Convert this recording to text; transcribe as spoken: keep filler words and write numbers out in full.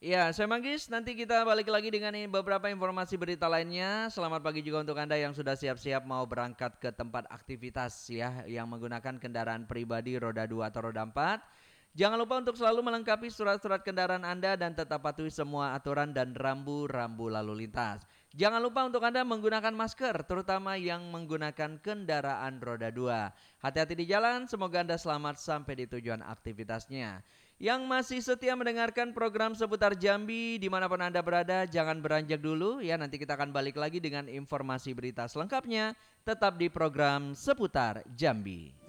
Ya, saya Manggis, nanti kita balik lagi dengan beberapa informasi berita lainnya. Selamat pagi juga untuk Anda yang sudah siap-siap mau berangkat ke tempat aktivitas ya, yang menggunakan kendaraan pribadi roda dua atau roda empat. Jangan lupa untuk selalu melengkapi surat-surat kendaraan Anda dan tetap patuhi semua aturan dan rambu-rambu lalu lintas. Jangan lupa untuk Anda menggunakan masker, terutama yang menggunakan kendaraan roda dua. Hati-hati di jalan, semoga Anda selamat sampai di tujuan aktivitasnya. Yang masih setia mendengarkan program seputar Jambi dimanapun Anda berada, jangan beranjak dulu ya, nanti kita akan balik lagi dengan informasi berita selengkapnya tetap di program seputar Jambi.